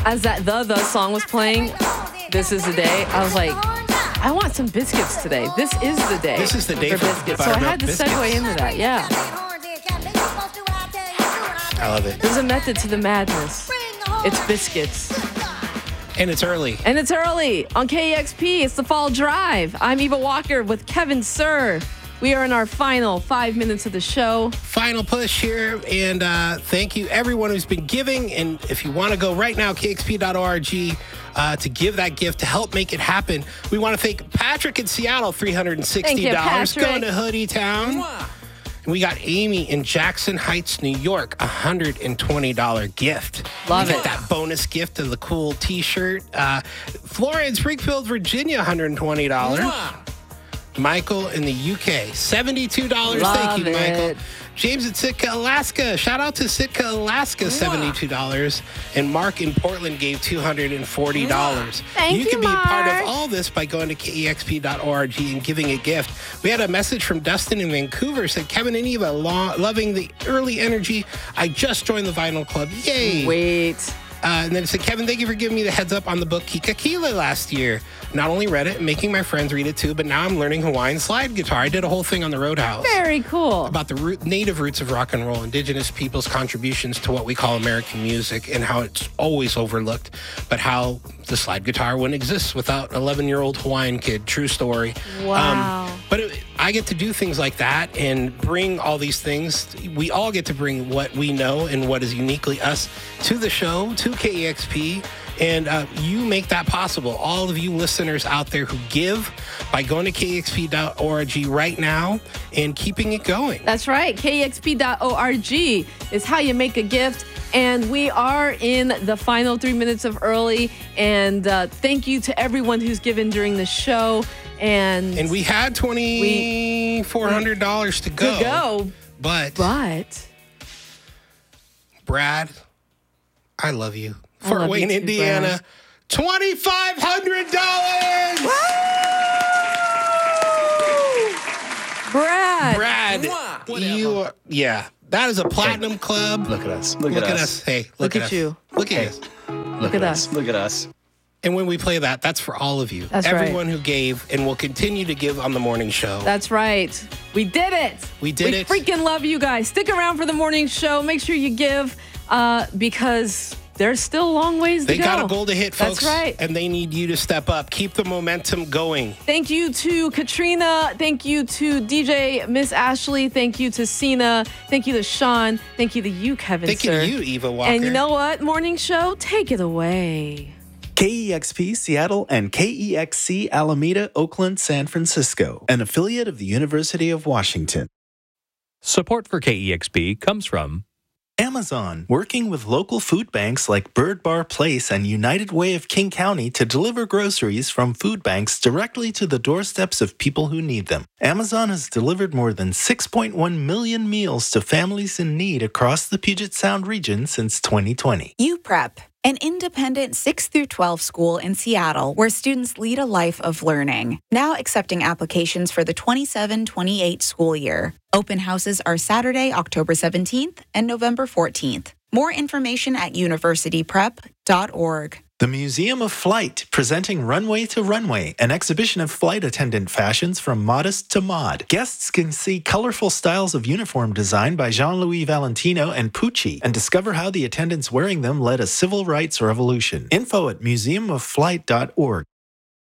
as that the song was playing, This Is the Day, I was like, I want some biscuits today. This is the day. This is the day for biscuits. So I had to segue into that. Yeah. I love it. There's a method to the madness. It's biscuits. And it's early. And it's early on KEXP. It's the Fall Drive. I'm Eva Walker with Kevin Sir. We are in our final 5 minutes of the show. Final push here. And thank you, everyone who's been giving. And if you want to go right now, kexp.org, to give that gift to help make it happen. We want to thank Patrick in Seattle, $360. Thank you, Patrick. Going to Hoodie Town. And we got Amy in Jackson Heights, New York, $120 gift. Love we it. Get that bonus gift of the cool T-shirt. Flora in Springfield, Virginia, $120. Michael in the UK, $72. Love Thank you, it. Michael. James at Sitka, Alaska. Shout out to Sitka, Alaska, $72. And Mark in Portland gave $240. Thank you, can be a part Mark. of all this by going to kexp.org and giving a gift. We had a message from Dustin in Vancouver. Said, Kevin and Eva, loving the early energy. I just joined the Vinyl Club. Yay. Wait. And then it said, Kevin, thank you for giving me the heads up on the book Kikakila last year. Not only read it and making my friends read it too, but now I'm learning Hawaiian slide guitar. I did a whole thing on the Roadhouse. Very cool. About the native roots of rock and roll, indigenous people's contributions to what we call American music and how it's always overlooked, but how the slide guitar wouldn't exist without an 11-year-old Hawaiian kid. True story. Wow. I get to do things like that and bring all these things. We all get to bring what we know and what is uniquely us to the show, to KEXP. And you make that possible. All of you listeners out there who give by going to kexp.org right now and keeping it going. That's right. KEXP.org is how you make a gift. And we are in the final 3 minutes of early. And thank you to everyone who's given during the show. And we had $2,400 to go. But Brad, I love you. Fort Wayne, Indiana, $2,500. Brad, you that is a platinum club. Look at us. Look at us. Hey, look at us. you. Look at us. Look at us. Look at us. And when we play that, that's for all of you. That's right. Everyone who gave and will continue to give on the morning show. That's right. We did it. We did it. We freaking love you guys. Stick around for the morning show. Make sure you give because there's still a long ways to go. They got a goal to hit, folks. That's right. And they need you to step up. Keep the momentum going. Thank you to Katrina. Thank you to DJ Miss Ashley. Thank you to Cena. Thank you to Sean. Thank you to you, Kevin. Thank you Sir. to you, Eva Walker. And you know what? Morning show, take it away. KEXP Seattle and KEXC Alameda, Oakland, San Francisco, an affiliate of the University of Washington. Support for KEXP comes from Amazon, working with local food banks like Bird Bar Place and United Way of King County to deliver groceries from food banks directly to the doorsteps of people who need them. Amazon has delivered more than 6.1 million meals to families in need across the Puget Sound region since 2020. UPrep, an independent 6 through 12 school in Seattle where students lead a life of learning. Now accepting applications for the 27-28 school year. Open houses are Saturday, October 17th and November 14th. More information at universityprep.org. The Museum of Flight, presenting Runway to Runway, an exhibition of flight attendant fashions from modest to mod. Guests can see colorful styles of uniform design by Jean-Louis Valentino and Pucci and discover how the attendants wearing them led a civil rights revolution. Info at museumofflight.org.